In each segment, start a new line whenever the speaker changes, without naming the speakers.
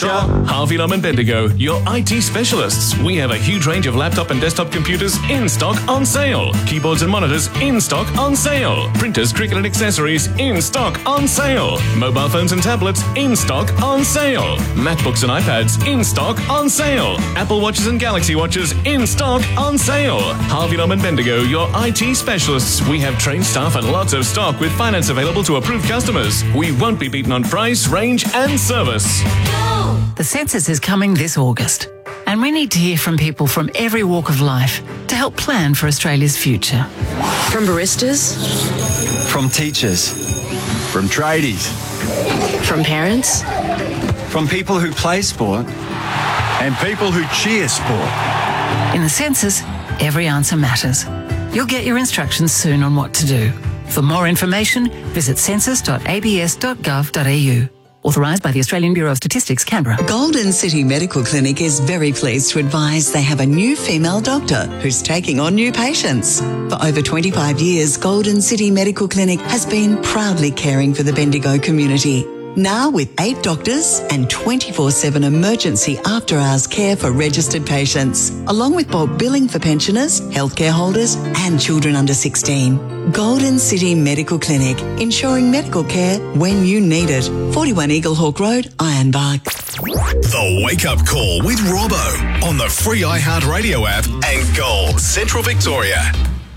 Harvey Lum and Bendigo, your IT specialists. We have a huge range of laptop and desktop computers in stock on sale. Keyboards and monitors in stock on sale. Printers, cricket and accessories in stock on sale. Mobile phones and tablets in stock on sale. MacBooks and iPads in stock on sale. Apple Watches and Galaxy Watches in stock on sale. Harvey Lum and Bendigo, your IT specialists. We have trained staff and lots of stock with finance available to approved customers. We won't be beaten on price, range and service.
The census is coming this August, and we need to hear from people from every walk of life to help plan for Australia's future.
From baristas,
from teachers, from tradies,
from parents,
from people who play sport, and people who cheer sport.
In the census, every answer matters. You'll get your instructions soon on what to do. For more information, visit census.abs.gov.au. Authorised by the Australian Bureau of Statistics, Canberra.
Golden City Medical Clinic is very pleased to advise they have a new female doctor who's taking on new patients. For over 25 years, Golden City Medical Clinic has been proudly caring for the Bendigo community. Now with 8 doctors and 24/7 emergency after-hours care for registered patients, along with bulk billing for pensioners, healthcare holders and children under 16. Golden City Medical Clinic, ensuring medical care when you need it. 41 Eaglehawk Road, Ironbark.
The Wake Up Call with Robbo on the free iHeartRadio app and Gold Central Victoria.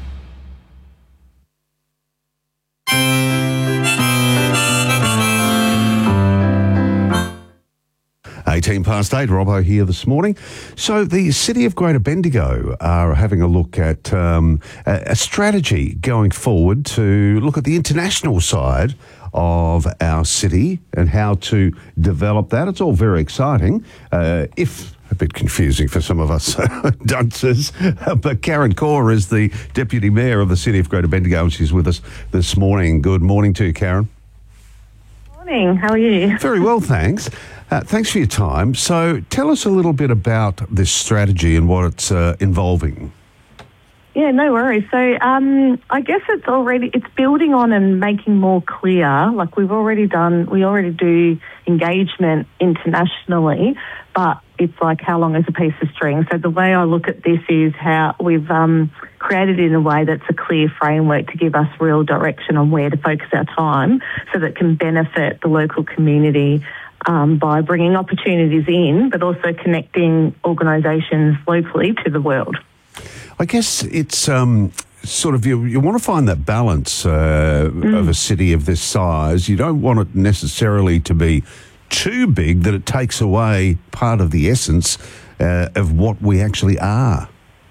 8:18, Robbo here this morning. So the City of Greater Bendigo are having a look at a strategy going forward to look at the international side of our city and how to develop that. It's all very exciting, if a bit confusing for some of us dunces. But Karen Corr is the Deputy Mayor of the City of Greater Bendigo, and she's with us this morning. Good morning to you, Karen.
Morning, how are you?
Very well, thanks. Thanks for your time. So tell us a little bit about this strategy and what it's involving.
Yeah, no worries. So I guess it's building on and making more clear, like we already do engagement internationally, but it's like how long is a piece of string? So the way I look at this is how we've created it in a way that's a clear framework to give us real direction on where to focus our time so that it can benefit the local community by bringing opportunities in, but also connecting organisations locally to the world.
I guess it's sort of you want to find that balance of a city of this size. You don't want it necessarily to be too big that it takes away part of the essence of what we actually are.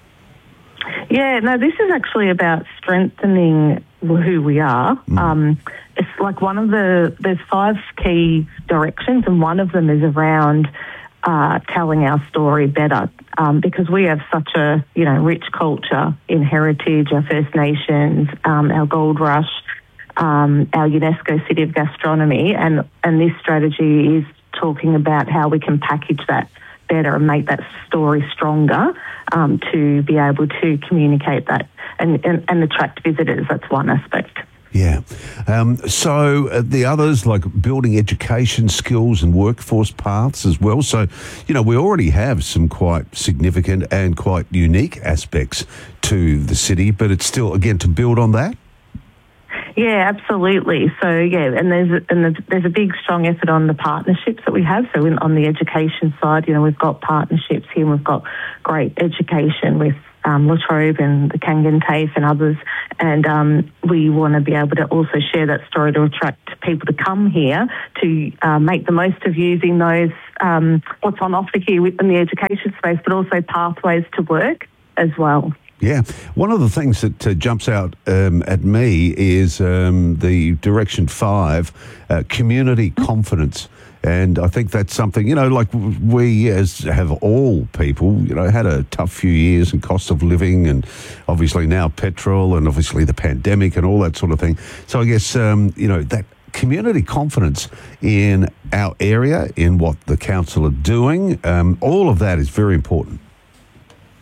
Yeah, no, this is actually about strengthening who we are. It's like there's 5 key directions, and one of them is around telling our story better, because we have such a rich culture in heritage, our First Nations, our gold rush, our UNESCO City of Gastronomy, and this strategy is talking about how we can package that better and make that story stronger to be able to communicate that and attract visitors. That's one aspect.
Yeah. So the others, like building education skills and workforce paths as well. So, we already have some quite significant and quite unique aspects to the city, but it's still, again, to build on that.
Yeah, absolutely. So, and there's a big, strong effort on the partnerships that we have. So on the education side, we've got partnerships here, and we've got great education with La Trobe and the Kangan TAFE and others, and we want to be able to also share that story to attract people to come here to make the most of using those what's on offer here within the education space, but also pathways to work as well.
Yeah. One of the things that jumps out at me is the Direction 5, community confidence. And I think that's something, like we as have all people, had a tough few years and cost of living and obviously now petrol and obviously the pandemic and all that sort of thing. So I guess, that community confidence in our area, in what the council are doing, all of that is very important.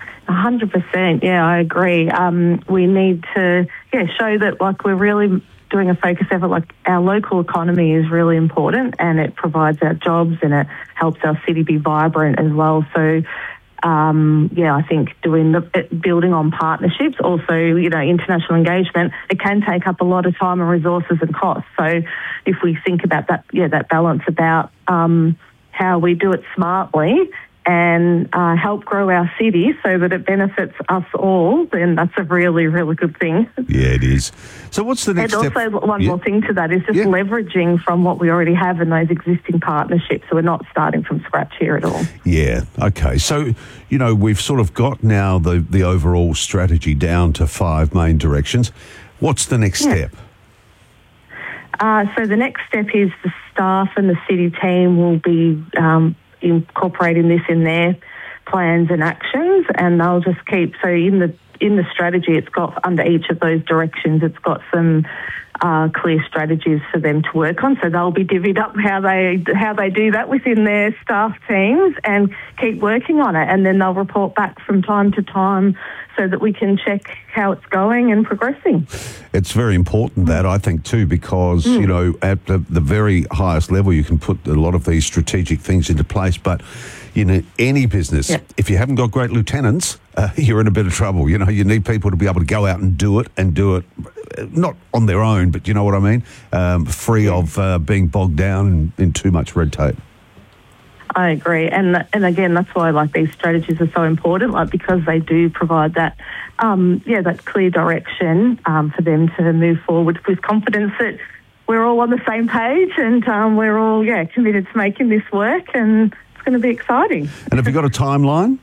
100%. Yeah, I agree. We need to show that we're really doing a focus effort, like our local economy is really important, and it provides our jobs and it helps our city be vibrant as well. So, I think building on partnerships, also, international engagement, it can take up a lot of time and resources and costs. So if we think about that, that balance about how we do it smartly and help grow our city so that it benefits us all, then that's a really, really good thing.
Yeah, it is. So what's the next step?
And also one more thing to that is just leveraging from what we already have in those existing partnerships, so we're not starting from scratch here at all. Yeah,
okay. So, we've sort of got now the overall strategy down to 5 main directions. What's the next step?
So the next step is the staff and the city team will be incorporating this in their plans and actions, and they'll just keep. So in the strategy, it's got under each of those directions, it's got some clear strategies for them to work on. So they'll be divvied up how they do that within their staff teams and keep working on it, and then they'll report back from time to time so that we can check how it's going and progressing.
It's very important that, I think, too, because, at the very highest level, you can put a lot of these strategic things into place. But, any business, if you haven't got great lieutenants, you're in a bit of trouble. You need people to be able to go out and do it not on their own, but you know what I mean, free of being bogged down in too much red tape.
I agree, and again, that's why these strategies are so important, because they do provide that, that clear direction for them to move forward with confidence that we're all on the same page and we're all committed to making this work, and it's going to be exciting.
And have you got a timeline?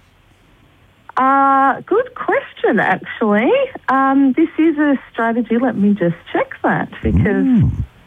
Good question, actually. This is a strategy. Let me just check that because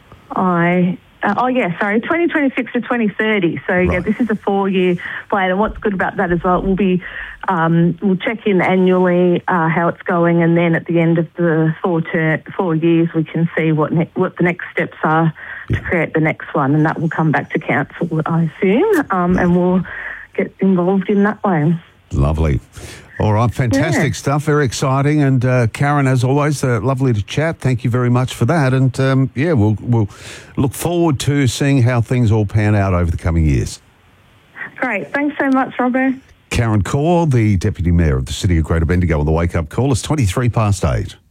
2026 to 2030. So, this is a 4-year plan. And what's good about that as well, it will be, we'll check in annually how it's going, and then at the end of the 4 years, we can see what the next steps are to create the next one, and that will come back to council, I assume, and we'll get involved in that way.
Lovely. All right, fantastic stuff, very exciting. And Karen, as always, lovely to chat. Thank you very much for that. And we'll look forward to seeing how things all pan out over the coming years.
Great. Thanks so much, Robert.
Karen Corr, the Deputy Mayor of the City of Greater Bendigo on the Wake Up Call. It's 23 past 8.